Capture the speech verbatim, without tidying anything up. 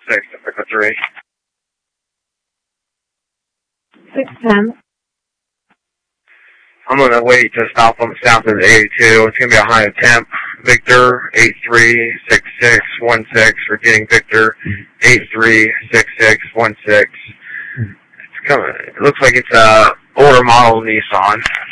six, Echo three. six ten. I'm going to wait to stop on the south of the eighty-two. It's going to be a high of temp. Victor, eight three six six one six. Repeating Victor, eight three six six one six. It's coming. It looks like it's a older model Nissan.